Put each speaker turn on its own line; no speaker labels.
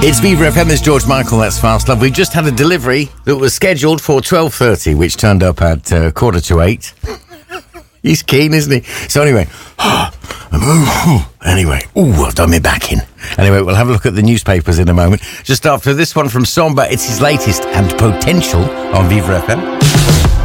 It's Viva FM, it's George Michael, that's Fast Love. We just had a delivery that was scheduled for 12:30, which turned up at 7:45. He's keen, isn't he? So anyway, I've done my back in. Anyway, we'll have a look at the newspapers in a moment. Just after this one from Somba, it's his latest and Potential on Viva FM.